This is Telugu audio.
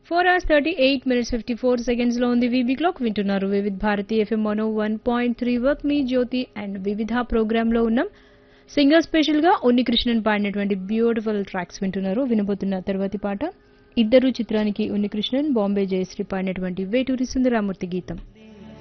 4 hours 38 minutes 54 seconds లో ఉంది వీబీ క్లాక్. వింటున్నారు Vividh Bharati FM 101.3 work me Jyothi and వివిధ ప్రోగ్రామ్ లో ఉన్నాం. సింగర్ స్పెషల్ గా ఉన్ని కృష్ణన్ పాడినటువంటి బ్యూటిఫుల్ ట్రాక్స్ వింటున్నారు. వినబోతున్న తర్వాతి పాట ఇద్దరు చిత్రానికి ఉన్ని కృష్ణన్, బాంబే జయశ్రీ పాడినటువంటి వేటూరి సుందరామూర్తి గీతం.